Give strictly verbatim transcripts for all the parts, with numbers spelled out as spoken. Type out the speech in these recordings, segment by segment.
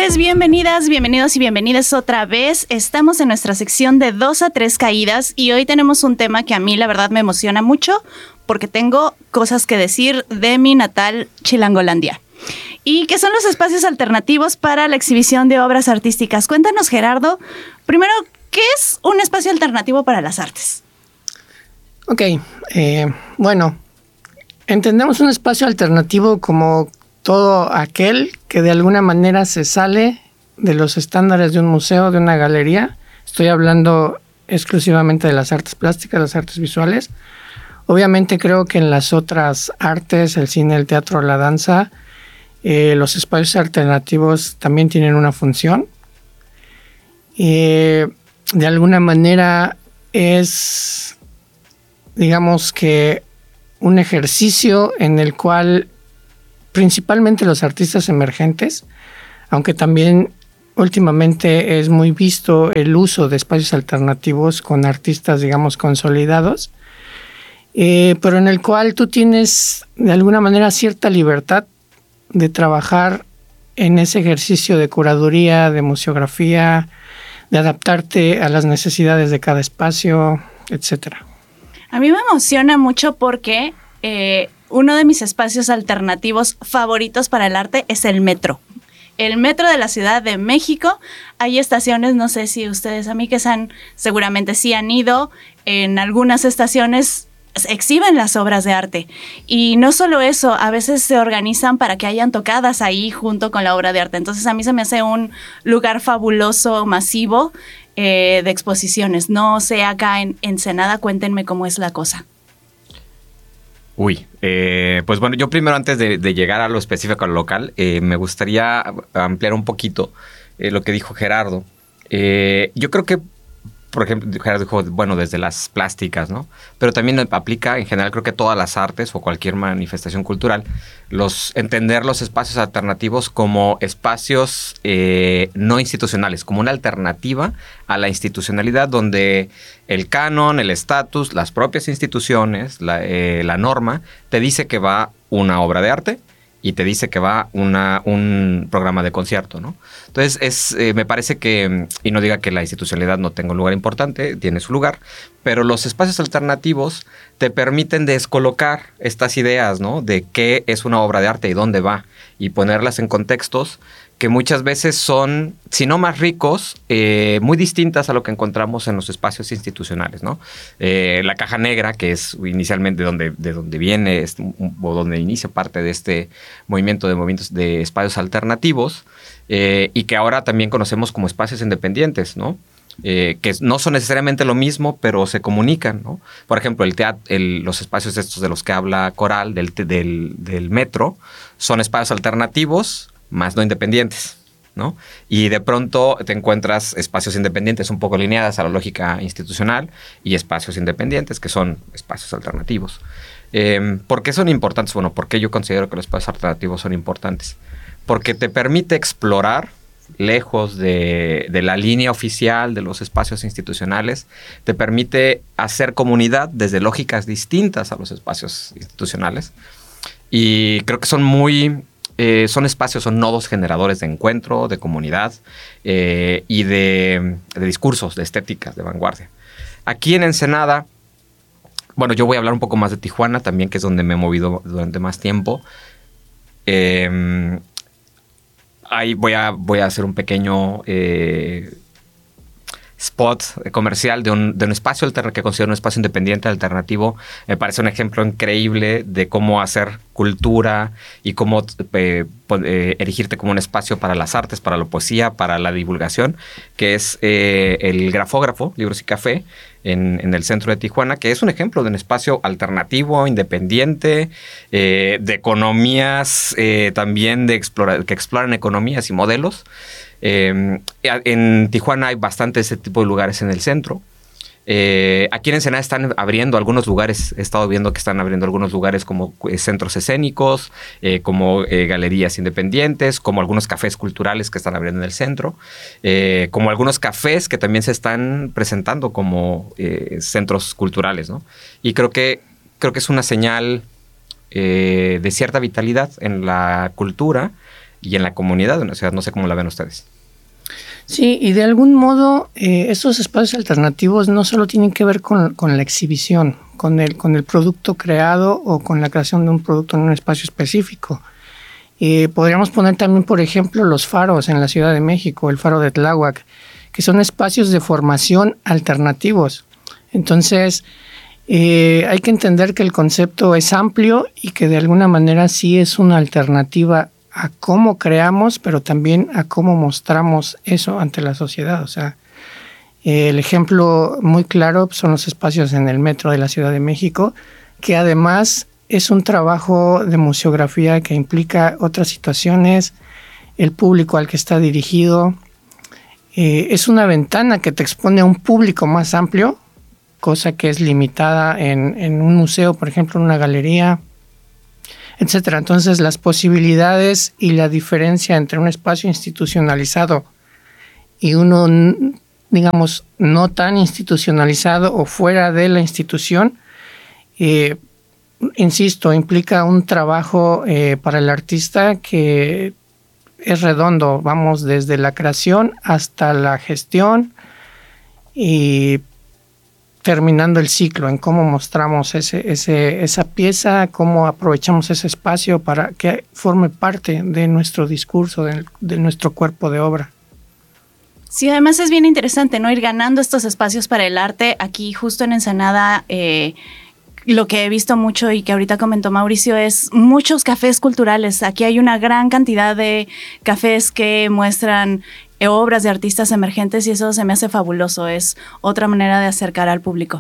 noches, bienvenidas, bienvenidos y bienvenidas otra vez. Estamos en nuestra sección de dos a tres caídas y hoy tenemos un tema que a mí la verdad me emociona mucho porque tengo cosas que decir de mi natal Chilangolandia. Y que son los espacios alternativos para la exhibición de obras artísticas. Cuéntanos, Gerardo, primero, ¿qué es un espacio alternativo para las artes? Ok, eh, bueno, entendemos un espacio alternativo como todo aquel que de alguna manera se sale de los estándares de un museo, de una galería. Estoy hablando exclusivamente de las artes plásticas, las artes visuales. Obviamente creo que en las otras artes, el cine, el teatro, la danza, eh, los espacios alternativos también tienen una función. Eh, de alguna manera es, digamos que, un ejercicio en el cual principalmente los artistas emergentes, aunque también últimamente es muy visto el uso de espacios alternativos con artistas, digamos, consolidados, eh, pero en el cual tú tienes de alguna manera cierta libertad de trabajar en ese ejercicio de curaduría, de museografía, de adaptarte a las necesidades de cada espacio, etcétera. A mí me emociona mucho porque eh, uno de mis espacios alternativos favoritos para el arte es el metro. El metro de la Ciudad de México. Hay estaciones, no sé si ustedes, amigas, han, seguramente sí han ido. En algunas estaciones exhiben las obras de arte. Y no solo eso, a veces se organizan para que hayan tocadas ahí junto con la obra de arte. Entonces a mí se me hace un lugar fabuloso, masivo, eh, de exposiciones. No sé, acá en Ensenada, cuéntenme cómo es la cosa. Uy, eh, pues bueno, yo primero antes de, de llegar a lo específico, al local, eh, me gustaría ampliar un poquito eh, lo que dijo Gerardo. Eh, yo creo que, por ejemplo, Gerardo dijo, bueno, desde las plásticas, ¿no? Pero también aplica en general, creo que todas las artes o cualquier manifestación cultural, los entender los espacios alternativos como espacios eh, no institucionales, como una alternativa a la institucionalidad donde el canon, el estatus, las propias instituciones, la, eh, la norma, te dice que va una obra de arte y te dice que va una, un programa de concierto, ¿no? Entonces, es, eh, me parece que, y no diga que la institucionalidad no tenga un lugar importante, tiene su lugar, pero los espacios alternativos te permiten descolocar estas ideas, ¿no? De qué es una obra de arte y dónde va, y ponerlas en contextos que muchas veces son, si no más ricos, eh, muy distintas a lo que encontramos en los espacios institucionales, ¿no? Eh, la caja negra, que es inicialmente donde, de donde viene es, o donde inicia parte de este movimiento de movimientos de espacios alternativos, eh, y que ahora también conocemos como espacios independientes, ¿no? Eh, que no son necesariamente lo mismo, pero se comunican, ¿no? Por ejemplo, el teatro, el, los espacios estos de los que habla Coral, del, del, del metro, son espacios alternativos, más no independientes, ¿no? Y de pronto te encuentras espacios independientes un poco alineadas a la lógica institucional y espacios independientes que son espacios alternativos. Eh, ¿Por qué son importantes? Bueno, ¿por qué yo considero que los espacios alternativos son importantes? Porque te permite explorar lejos de, de la línea oficial de los espacios institucionales, te permite hacer comunidad desde lógicas distintas a los espacios institucionales. Y creo que son muy... Eh, son espacios, son nodos generadores de encuentro, de comunidad eh, y de, de discursos, de estéticas, de vanguardia. Aquí en Ensenada, bueno, yo voy a hablar un poco más de Tijuana también, que es donde me he movido durante más tiempo. Eh, ahí voy a, voy a hacer un pequeño eh, spot comercial de un, de un espacio alterno, que considero un espacio independiente alternativo. Me parece un ejemplo increíble de cómo hacer cultura y cómo eh, eh, erigirte como un espacio para las artes, para la poesía, para la divulgación, que es eh, el Grafógrafo, Libros y Café, en, en el centro de Tijuana, que es un ejemplo de un espacio alternativo, independiente, eh, de economías, eh, también de explora, que exploran economías y modelos. Eh, en Tijuana hay bastante ese tipo de lugares en el centro. Eh, aquí en Ensenada están abriendo algunos lugares, he estado viendo que están abriendo algunos lugares como eh, centros escénicos, eh, como eh, galerías independientes, como algunos cafés culturales que están abriendo en el centro, eh, como algunos cafés que también se están presentando como eh, centros culturales, ¿no? Y creo que, creo que es una señal eh, de cierta vitalidad en la cultura, y en la comunidad de una ciudad. No sé cómo la ven ustedes. Sí, y de algún modo eh, estos espacios alternativos no solo tienen que ver con, con la exhibición, con el, con el producto creado o con la creación de un producto en un espacio específico. Eh, podríamos poner también, por ejemplo, los faros en la Ciudad de México, el faro de Tláhuac, que son espacios de formación alternativos. Entonces, eh, hay que entender que el concepto es amplio y que de alguna manera sí es una alternativa a cómo creamos, pero también a cómo mostramos eso ante la sociedad. O sea, eh, el ejemplo muy claro son los espacios en el metro de la Ciudad de México, que además es un trabajo de museografía que implica otras situaciones, el público al que está dirigido. Eh, es una ventana que te expone a un público más amplio, cosa que es limitada en, en un museo, por ejemplo, en una galería, etcétera. Entonces, las posibilidades y la diferencia entre un espacio institucionalizado y uno, digamos, no tan institucionalizado o fuera de la institución, eh, insisto, implica un trabajo eh, para el artista que es redondo. Vamos desde la creación hasta la gestión y terminando el ciclo en cómo mostramos ese, ese, esa pieza, cómo aprovechamos ese espacio para que forme parte de nuestro discurso, de, de nuestro cuerpo de obra. Sí, además es bien interesante, ¿no? Ir ganando estos espacios para el arte. Aquí justo en Ensenada, eh, lo que he visto mucho y que ahorita comentó Mauricio es muchos cafés culturales. Aquí hay una gran cantidad de cafés que muestran obras de artistas emergentes y eso se me hace fabuloso. Es otra manera de acercar al público.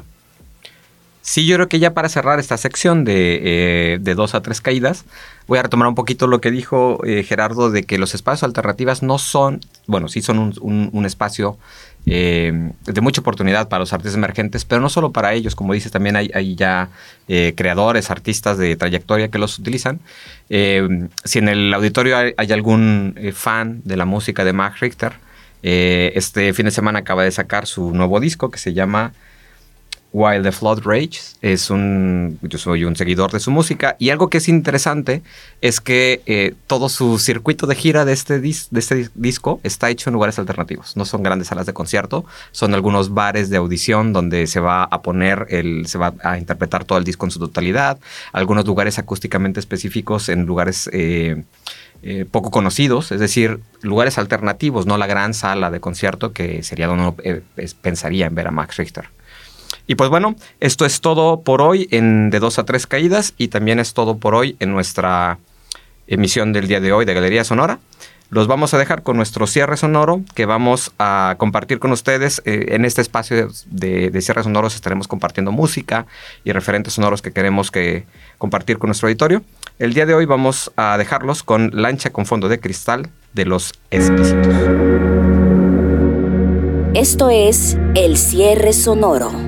Sí, yo creo que ya para cerrar esta sección de, eh, de dos a tres caídas, voy a retomar un poquito lo que dijo eh, Gerardo de que los espacios alternativos no son, bueno, sí son un, un, un espacio eh, de mucha oportunidad para los artistas emergentes, pero no solo para ellos, como dices, también hay, hay ya eh, creadores, artistas de trayectoria que los utilizan. Eh, si en el auditorio hay, hay algún eh, fan de la música de Max Richter, eh, este fin de semana acaba de sacar su nuevo disco que se llama While the Flood Rages. Es un, yo soy un seguidor de su música y algo que es interesante es que eh, todo su circuito de gira de este, dis, de este disco está hecho en lugares alternativos. No son grandes salas de concierto, son algunos bares de audición donde se va a poner, el, se va a interpretar todo el disco en su totalidad, algunos lugares acústicamente específicos en lugares eh, eh, poco conocidos, es decir, lugares alternativos, no la gran sala de concierto que sería donde uno eh, pensaría en ver a Max Richter. Y pues bueno, esto es todo por hoy en De Dos a Tres Caídas y también es todo por hoy en nuestra emisión del día de hoy de Galería Sonora. Los vamos a dejar con nuestro cierre sonoro que vamos a compartir con ustedes. Eh, en este espacio de, de cierre sonoros estaremos compartiendo música y referentes sonoros que queremos que compartir con nuestro auditorio. El día de hoy vamos a dejarlos con Lancha con fondo de cristal de Los Exquisitos. Esto es El Cierre Sonoro.